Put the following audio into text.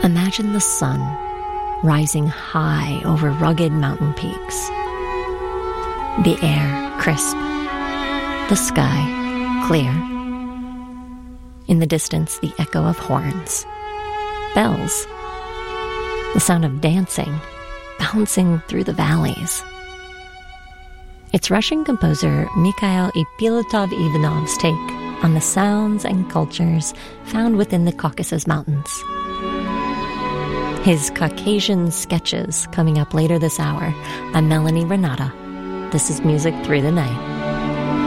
Imagine the sun rising high over rugged mountain peaks. The air crisp, the sky clear. In the distance, the echo of horns, bells, the sound of dancing bouncing through the valleys. It's Russian composer Mikhail Ippolitov-Ivanov's take on the sounds and cultures found within the Caucasus Mountains. His Caucasian Sketches coming up later this hour. I'm Melanie Renata. This is Music Through the Night.